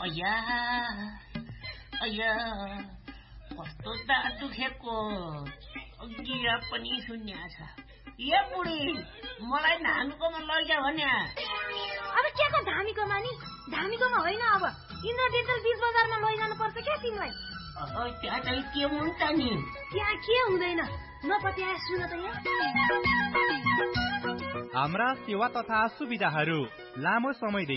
अया कस्तो दाँत दुखेको गिरा पनि सुन्या छ। ए बुढी मलाई धामीकोमा लैजा भन्या। अब के को धामीकोमा नि? धामीकोमा होइन, अब इन्द्रदेवल बीच बजारमा लैजानु पर्छ क्या तिमीलाई। त्यहाँ चाहिँ के हुन्छ नि? त्यहाँ के हुँदैन, नपत्याए सुन त यहाँ। हाम्रा सेवा तथा सुविधाहरू लामो समयदेखि